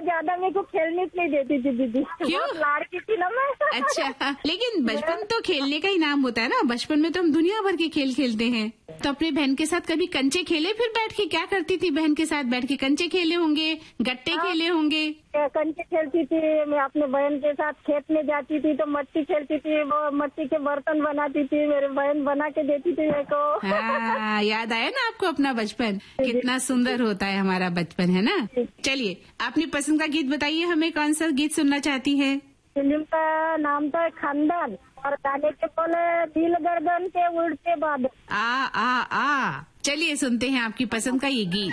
ज्यादा मेरे को खेलने के लिए देती थी दीदी। क्यों? लाड़की थी ना मैं। अच्छा, लेकिन बचपन तो खेलने का ही नाम होता है ना। बचपन में तो हम दुनिया भर के खेल खेलते हैं। तो अपने बहन के साथ कभी कंचे खेले? फिर बैठ के क्या करती थी? बहन के साथ बैठ के कंचे खेले होंगे, गट्टे खेले होंगे। कंचे खेलती थी मैं, अपने बहन के साथ खेत में जाती थी तो मट्टी खेलती थी, वो मट्टी के बर्तन बनाती थी, मेरी बहन बना के देती थी मेरे को। हाँ, याद आया ना आपको अपना बचपन? कितना सुंदर होता है हमारा बचपन, है ना। चलिए, अपनी पसंद का गीत बताइए हमें, कौन सा गीत सुनना चाहती है? फिल्म का नाम था खानदान और गाने के बोले दिल गर्दन के उड़ते बादल। आ चलिए सुनते हैं आपकी पसंद का ये गीत।